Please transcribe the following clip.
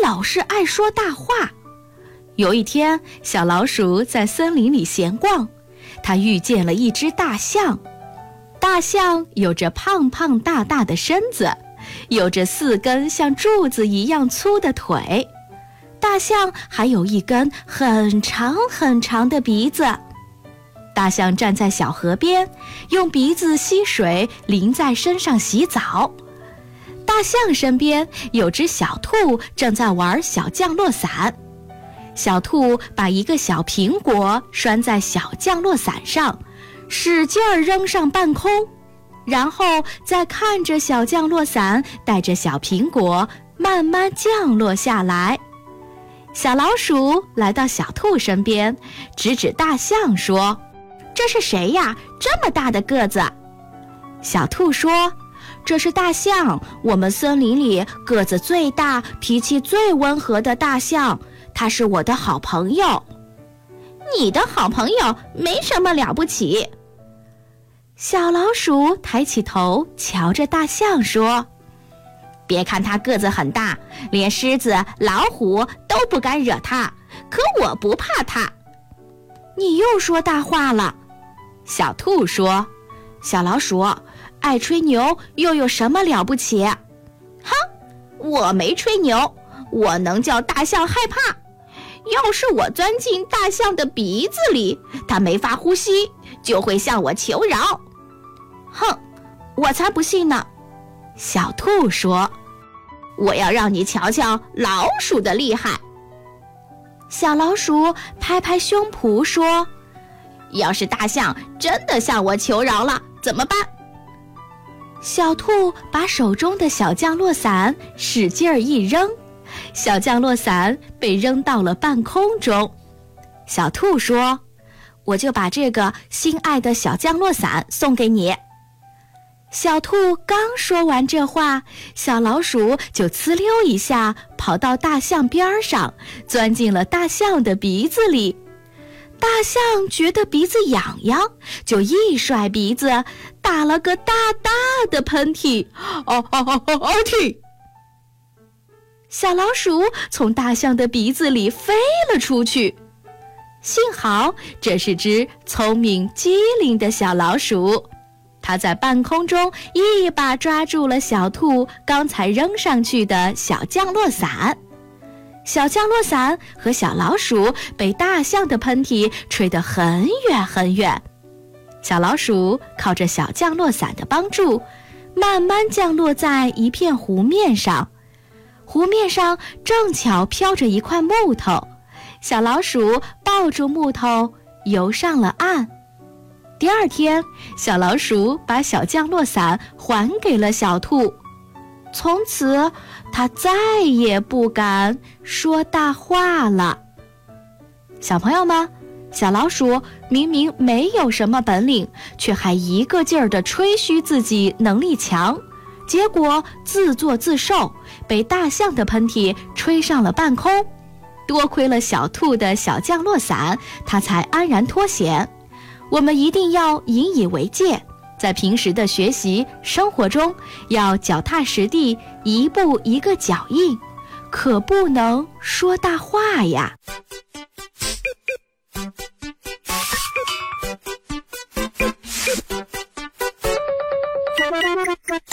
老是爱说大话。有一天，小老鼠在森林里闲逛，它遇见了一只大象。大象有着胖胖大大的身子，有着4根像柱子一样粗的腿。大象还有一根很长很长的鼻子。大象站在小河边，用鼻子吸水淋在身上洗澡。大象身边有只小兔正在玩小降落伞。小兔把一个小苹果拴在小降落伞上，使劲儿扔上半空，然后再看着小降落伞带着小苹果慢慢降落下来。小老鼠来到小兔身边，指指大象说：“这是谁呀？这么大的个子？”小兔说：“这是大象，我们森林里个子最大、脾气最温和的大象，他是我的好朋友。”“你的好朋友没什么了不起。”小老鼠抬起头瞧着大象说：“别看它个子很大，连狮子、老虎都不敢惹它，可我不怕它。”“你又说大话了。”小兔说。小老鼠爱吹牛又有什么了不起？“哼，我没吹牛，我能叫大象害怕。要是我钻进大象的鼻子里，它没法呼吸，就会向我求饶。”“哼，我才不信呢。”小兔说。“我要让你瞧瞧老鼠的厉害。”小老鼠拍拍胸脯说：“要是大象真的向我求饶了，怎么办？”小兔把手中的小降落伞使劲儿一扔，小降落伞被扔到了半空中。小兔说：“我就把这个心爱的小降落伞送给你。”小兔刚说完这话，小老鼠就呲溜一下跑到大象边上，钻进了大象的鼻子里。大象觉得鼻子痒痒，就一甩鼻子，打了个大大的喷嚏。嚏！小老鼠从大象的鼻子里飞了出去。幸好这是只聪明机灵的小老鼠，它在半空中一把抓住了小兔刚才扔上去的小降落伞。小降落伞和小老鼠被大象的喷嚏吹得很远很远。小老鼠靠着小降落伞的帮助，慢慢降落在一片湖面上。湖面上正巧飘着一块木头，小老鼠抱住木头游上了岸。第二天，小老鼠把小降落伞还给了小兔。从此，它再也不敢说大话了。小朋友们，小老鼠明明没有什么本领，却还一个劲儿地吹嘘自己能力强，结果自作自受，被大象的喷嚏吹上了半空。多亏了小兔的小降落伞，它才安然脱险。我们一定要引以为戒，在平时的学习生活中要脚踏实地，一步一个脚印，可不能说大话呀。